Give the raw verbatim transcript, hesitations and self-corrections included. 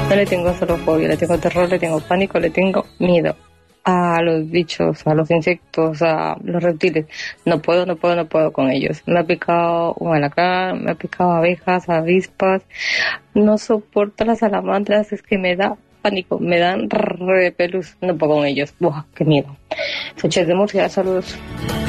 No le tengo solo fobia, le tengo terror, le tengo pánico, le tengo miedo a los bichos, a los insectos, a los reptiles. No puedo, no puedo, no puedo con ellos. Me ha picado un alacrán, me ha picado abejas, avispas. No soporto las salamandras, es que me da pánico, me dan repelús. No puedo con ellos. Buah, qué miedo. Sánchez de Murcia, saludos.